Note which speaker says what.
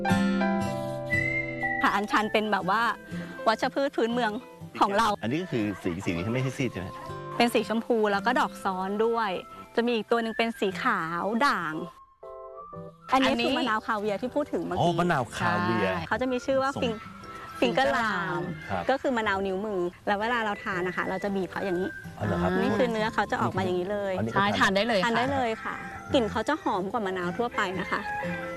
Speaker 1: ค่ะอัญชันเป็นแบบว่าวัชพืชพื้นเมืองของเรา
Speaker 2: อันนี้ก็คือสีนี้ไม่ใช่ซีดใช่ไหม
Speaker 1: เป็นสีชมพูแล้วก็ดอกซ้อนด้วยจะมีอีกตัวหนึ่งเป็นสีขาวด่างอันนี้คือมะนาวคาเวียร์ที่พูดถึงเมื่อกี้
Speaker 2: มะนาวคาเวียร์
Speaker 1: เขาจะมีชื่อว่าฟิงเกอร์ลาม
Speaker 2: ครับ
Speaker 1: ก็คือมะนาวนิ้วมือแล้วเวลาเราทานนะคะเราจะบีบเขาอย่างนี้
Speaker 2: อ๋อเหรอครับ
Speaker 1: นี่คือเนื้อเขาจะออกมาอย่างนี้เลย
Speaker 2: อันนี้
Speaker 3: ใช่ทานได้เลย
Speaker 1: ทานได้
Speaker 3: ค่ะ
Speaker 1: เลยค่ะกลิ่นเขาจะหอมกว่ามะนาวทั่วไปนะคะ